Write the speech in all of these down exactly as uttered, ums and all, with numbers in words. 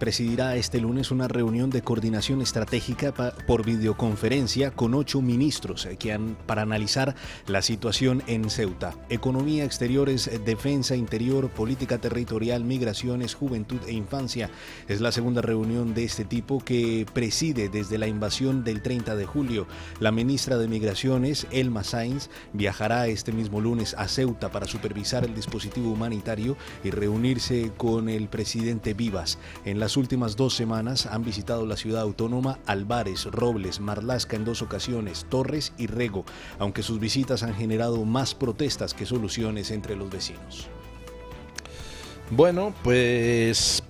presidirá este lunes una reunión de coordinación estratégica por videoconferencia con ocho ministros que han, para analizar la situación en Ceuta. Economía, exteriores, defensa, interior, política territorial, migraciones, juventud e infancia. Es la segunda reunión de este tipo que preside desde la invasión del treinta de julio. La ministra de Migraciones, Elma Sainz, viajará este mismo lunes a Ceuta para supervisar el dispositivo humanitario y reunirse con el presidente Vivas. En las últimas dos semanas han visitado la ciudad autónoma Albares, Robles, Marlaska en dos ocasiones, Torres y Rego, aunque sus visitas han generado más protestas que soluciones entre los vecinos. Bueno, pues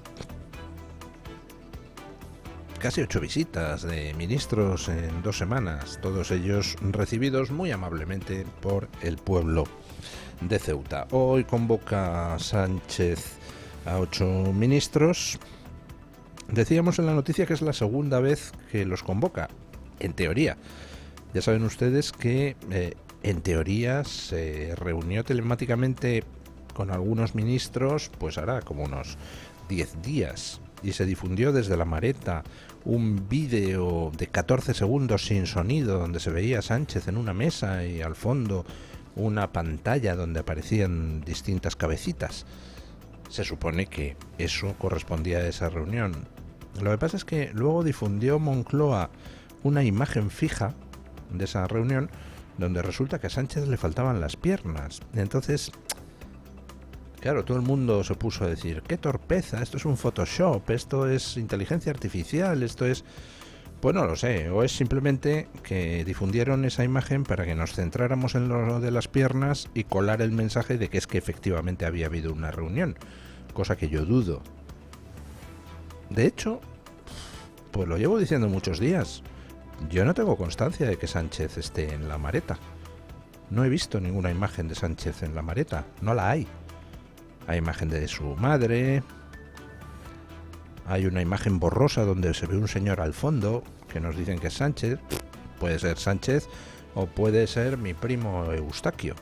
casi ocho visitas de ministros en dos semanas, todos ellos recibidos muy amablemente por el pueblo de Ceuta. Hoy convoca Sánchez a ocho ministros. Decíamos en la noticia que es la segunda vez que los convoca, en teoría. Ya saben ustedes que eh, en teoría se reunió telemáticamente con algunos ministros, pues hará como unos diez días, y se difundió desde La Mareta un vídeo de catorce segundos sin sonido donde se veía a Sánchez en una mesa y al fondo una pantalla donde aparecían distintas cabecitas. Se supone que eso correspondía a esa reunión. Lo que pasa es que luego difundió Moncloa una imagen fija de esa reunión donde resulta que a Sánchez le faltaban las piernas. Entonces, claro, todo el mundo se puso a decir, ¡qué torpeza! Esto es un Photoshop, esto es inteligencia artificial, esto es... Pues no lo sé, o es simplemente que difundieron esa imagen para que nos centráramos en lo de las piernas y colar el mensaje de que es que efectivamente había habido una reunión, cosa que yo dudo. De hecho, pues lo llevo diciendo muchos días, yo no tengo constancia de que Sánchez esté en La Mareta. No he visto ninguna imagen de Sánchez en La Mareta, no la hay. Hay imagen de su madre, hay una imagen borrosa donde se ve un señor al fondo que nos dicen que es Sánchez. Puede ser Sánchez o puede ser mi primo Eustaquio.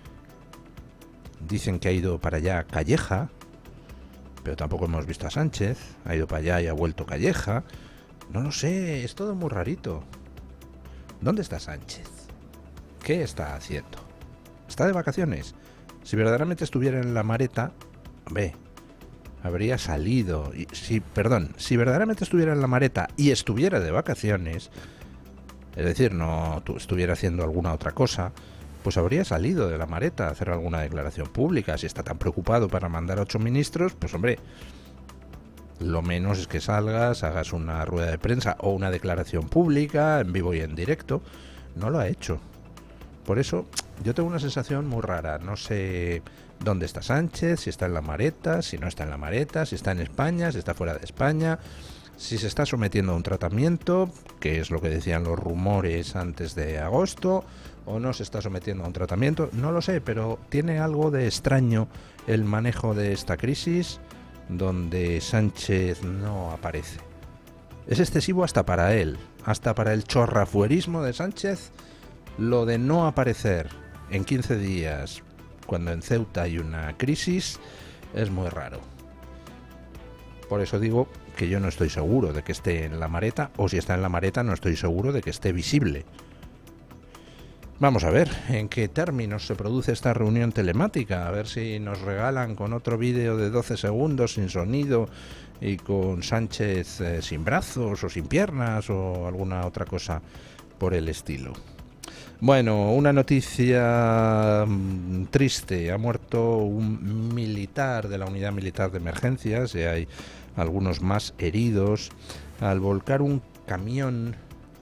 Dicen que ha ido para allá Calleja, pero tampoco hemos visto a Sánchez. Ha ido para allá y ha vuelto Calleja. No lo sé, es todo muy rarito. ¿Dónde está Sánchez? ¿Qué está haciendo? ¿Está de vacaciones? Si verdaderamente estuviera en La Mareta, hombre, habría salido. Y si, perdón, si verdaderamente estuviera en La Mareta y estuviera de vacaciones, es decir, no estuviera haciendo alguna otra cosa, pues habría salido de La Mareta a hacer alguna declaración pública. Si está tan preocupado para mandar a ocho ministros, pues hombre, lo menos es que salgas, hagas una rueda de prensa o una declaración pública en vivo y en directo. No lo ha hecho. Por eso yo tengo una sensación muy rara. No sé dónde está Sánchez, si está en La Mareta, si no está en La Mareta, si está en España, si está fuera de España, si se está sometiendo a un tratamiento, que es lo que decían los rumores antes de agosto, o no se está sometiendo a un tratamiento. No lo sé, pero tiene algo de extraño el manejo de esta crisis donde Sánchez no aparece. Es excesivo hasta para él, hasta para el chorrafuerismo de Sánchez. Lo de no aparecer en quince días, cuando en Ceuta hay una crisis, es muy raro. Por eso digo que yo no estoy seguro de que esté en La Mareta, o si está en La Mareta no estoy seguro de que esté visible. Vamos a ver en qué términos se produce esta reunión telemática, a ver si nos regalan con otro vídeo de doce segundos sin sonido y con Sánchez eh, sin brazos o sin piernas o alguna otra cosa por el estilo. Bueno, una noticia mmm, triste. Ha muerto un militar de la Unidad Militar de Emergencias y hay algunos más heridos al volcar un camión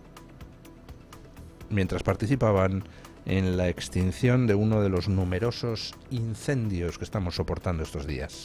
mientras participaban en la extinción de uno de los numerosos incendios que estamos soportando estos días.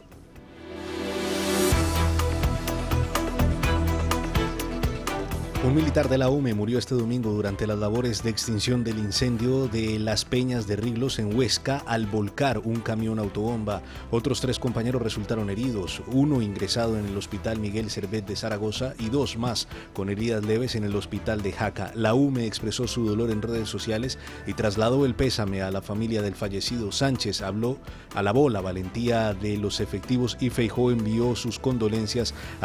Un militar de la U M E murió este domingo durante las labores de extinción del incendio de Las Peñas de Riglos en Huesca al volcar un camión autobomba. Otros tres compañeros resultaron heridos, uno ingresado en el Hospital Miguel Servet de Zaragoza y dos más con heridas leves en el Hospital de Jaca. La U M E expresó su dolor en redes sociales y trasladó el pésame a la familia del fallecido. Sánchez habló, alabó la valentía de los efectivos y Feijóo envió sus condolencias a